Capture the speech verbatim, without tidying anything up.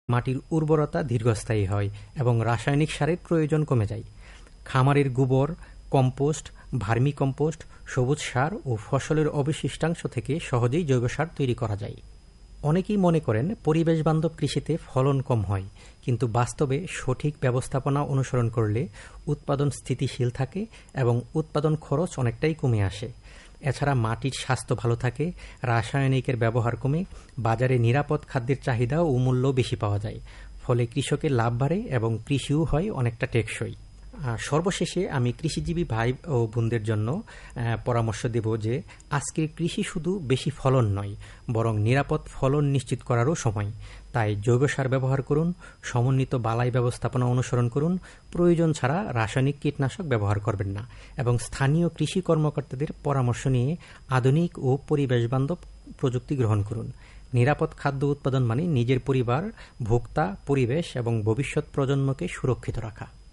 মাটির উর্বরতা দীর্ঘস্থায়ী হয় এবং রাসায়নিক সারের প্রয়োজন কমে যায়। খামারের গোবর, কম্পোস্ট, ভার্মি কম্পোস্ট, সবুজ সার ও ফসলের অবশিষ্টাংশ থেকে সহজেই জৈব সার তৈরি করা যায়। অনেকেই মনে করেন পরিবেশ বান্ধব কৃষিতে ফলন কম হয়, কিন্তু বাস্তবে সঠিক ব্যবস্থাপনা অনুসরণ করলে উৎপাদন স্থিতিশীল থাকে এবং উৎপাদন খরচ অনেকটাই কমে আসে। এছাড়া মাটির স্বাস্থ্য ভালো থাকে, রাসায়নিকের ব্যবহার কমে, বাজারে নিরাপদ খাদ্যের চাহিদা ও মূল্য বেশি পাওয়া যায়। ফলে কৃষকের লাভ বাড়ে এবং কৃষিও হয় অনেকটা টেকসই। সর্বশেষে আমি কৃষিজীবী ভাই ও বোনদের জন্য পরামর্শ দেব যে আজকের কৃষি শুধু বেশি ফলন নয়, বরং নিরাপদ ফলন নিশ্চিত করারও সময়। তাই জৈব সার ব্যবহার করুন, সমন্বিত বালাই ব্যবস্থাপনা অনুসরণ করুন, প্রয়োজন ছাড়া রাসায়নিক কীটনাশক ব্যবহার করবেন না এবং স্থানীয় কৃষি কর্মকর্তাদের পরামর্শ নিয়ে আধুনিক ও পরিবেশ বান্ধব প্রযুক্তি গ্রহণ করুন। নিরাপদ খাদ্য উৎপাদন মানে নিজের পরিবার, ভোক্তা, পরিবেশ এবং ভবিষ্যৎ প্রজন্মকে সুরক্ষিত রাখা।